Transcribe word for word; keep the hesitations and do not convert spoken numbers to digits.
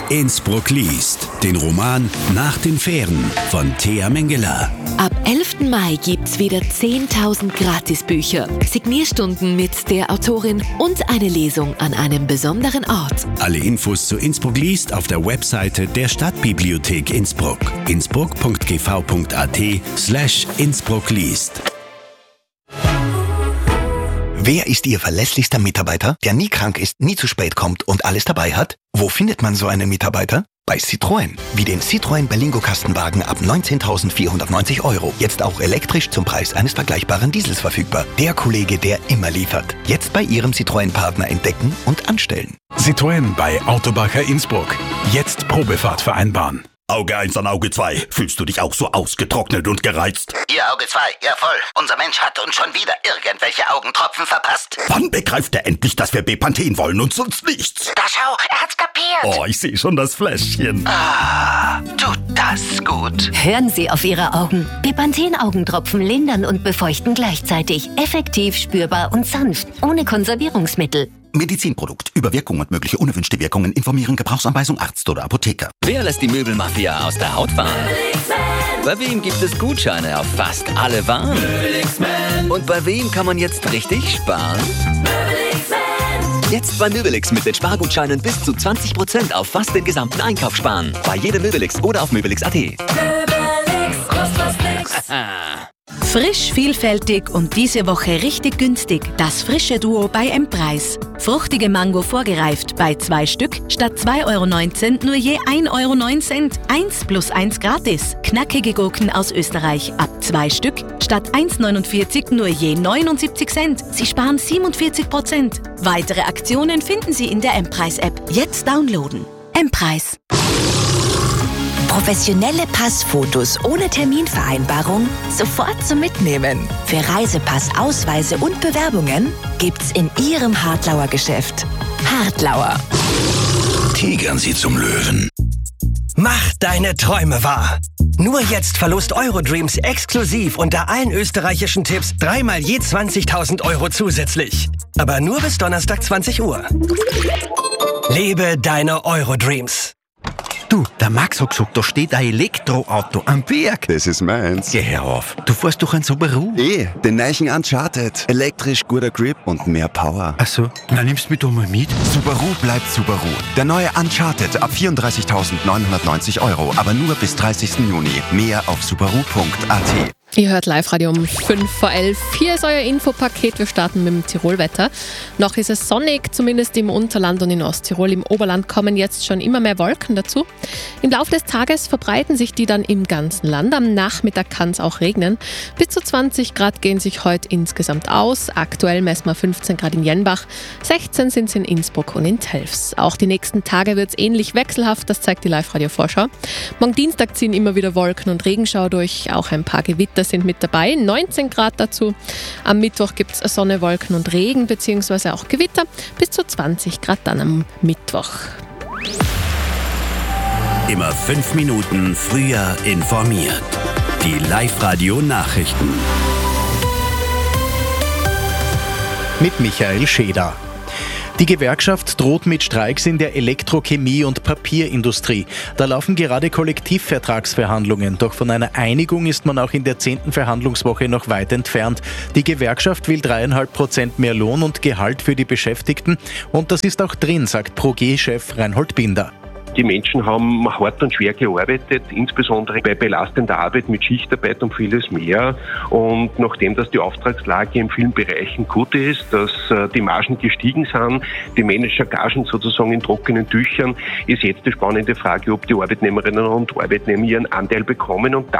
Innsbruck liest. Den Roman Nach den Fähren von Thea Mengele. Ab elften Mai gibt's wieder zehntausend Gratisbücher, Signierstunden mit der Autorin und eine Lesung an einem besonderen Ort. Alle Infos zu Innsbruck liest auf der Webseite der Stadtbibliothek Innsbruck. innsbruck punkt g v punkt a t slash Innsbruck liest. Wer ist Ihr verlässlichster Mitarbeiter, der nie krank ist, nie zu spät kommt und alles dabei hat? Wo findet man so einen Mitarbeiter? Bei Citroën. Wie den Citroën Berlingo Kastenwagen ab neunzehntausendvierhundertneunzig Euro. Jetzt auch elektrisch zum Preis eines vergleichbaren Diesels verfügbar. Der Kollege, der immer liefert. Jetzt bei Ihrem Citroën-Partner entdecken und anstellen. Citroën bei Autobacher Innsbruck. Jetzt Probefahrt vereinbaren. Auge eins an Auge zwei. Fühlst du dich auch so ausgetrocknet und gereizt? Ihr Auge zwei, ja voll. Unser Mensch hat uns schon wieder irgendwelche Augentropfen verpasst. Wann begreift er endlich, dass wir Bepanthen wollen und sonst nichts? Da schau, er hat's kapiert. Oh, ich sehe schon das Fläschchen. Ah, tut das gut. Hören Sie auf Ihre Augen. Bepanthen-Augentropfen lindern und befeuchten gleichzeitig. Effektiv, spürbar und sanft. Ohne Konservierungsmittel. Medizinprodukt. Über Wirkung und mögliche unerwünschte Wirkungen informieren. Gebrauchsanweisung Arzt oder Apotheker. Wer lässt die Möbelmafia aus der Haut fahren? Bei wem gibt es Gutscheine auf fast alle Waren? Und bei wem kann man jetzt richtig sparen? Jetzt bei Möbelix mit den Spargutscheinen bis zu zwanzig Prozent auf fast den gesamten Einkauf sparen. Bei jedem Möbelix oder auf möbelix punkt a t. Frisch, vielfältig und diese Woche richtig günstig. Das frische Duo bei M-Preis. Fruchtige Mango vorgereift bei zwei Stück statt zwei Euro neunzehn nur je ein Euro neun. eins plus eins gratis. Knackige Gurken aus Österreich ab zwei Stück statt eins neunundvierzig nur je neunundsiebzig Cent. Sie sparen siebenundvierzig Prozent. Weitere Aktionen finden Sie in der M-Preis-App. Jetzt downloaden. M-Preis. Professionelle Passfotos ohne Terminvereinbarung sofort zum Mitnehmen. Für Reisepass, Ausweise und Bewerbungen gibt's in Ihrem Hartlauer Geschäft. Hartlauer. Tigern Sie zum Löwen. Mach deine Träume wahr. Nur jetzt Verlust Eurodreams exklusiv unter allen österreichischen Tipps dreimal je zwanzigtausend Euro zusätzlich. Aber nur bis Donnerstag zwanzig Uhr. Lebe deine Eurodreams. Du, der Max hat gesagt, da steht ein Elektroauto am Berg. Das ist meins. Geh her auf. Du fährst doch ein Subaru. Eh, den neuen Uncharted. Elektrisch, guter Grip und mehr Power. Ach so, na nimmst du mich doch mal mit. Subaru bleibt Subaru. Der neue Uncharted ab vierunddreißigtausendneunhundertneunzig Euro, aber nur bis dreißigsten Juni. Mehr auf subaru punkt a t. Ihr hört Live-Radio um fünf vor elf. Hier ist euer Infopaket. Wir starten mit dem Tirolwetter. Noch ist es sonnig, zumindest im Unterland und in Osttirol. Im Oberland kommen jetzt schon immer mehr Wolken dazu. Im Laufe des Tages verbreiten sich die dann im ganzen Land. Am Nachmittag kann es auch regnen. Bis zu zwanzig Grad gehen sich heute insgesamt aus. Aktuell messen wir fünfzehn Grad in Jenbach, sechzehn sind es in Innsbruck und in Telfs. Auch die nächsten Tage wird es ähnlich wechselhaft, das zeigt die Live-Radio-Vorschau. Morgen Dienstag ziehen immer wieder Wolken und Regenschau durch, auch ein paar Gewitter sind mit dabei, neunzehn Grad dazu. Am Mittwoch gibt es Sonne, Wolken und Regen bzw. auch Gewitter, bis zu zwanzig Grad dann am Mittwoch. Immer fünf Minuten früher informiert. Die Live-Radio-Nachrichten. Mit Michael Scheder. Die Gewerkschaft droht mit Streiks in der Elektrochemie- und Papierindustrie. Da laufen gerade Kollektivvertragsverhandlungen. Doch von einer Einigung ist man auch in der zehnten Verhandlungswoche noch weit entfernt. Die Gewerkschaft will dreieinhalb Prozent mehr Lohn und Gehalt für die Beschäftigten. Und das ist auch drin, sagt Pro G-Chef Reinhold Binder. Die Menschen haben hart und schwer gearbeitet, insbesondere bei belastender Arbeit mit Schichtarbeit und vieles mehr. Und nachdem dass die Auftragslage in vielen Bereichen gut ist, dass die Margen gestiegen sind, die Managergagen sozusagen in trockenen Tüchern, ist jetzt die spannende Frage, ob die Arbeitnehmerinnen und Arbeitnehmer ihren Anteil bekommen. Und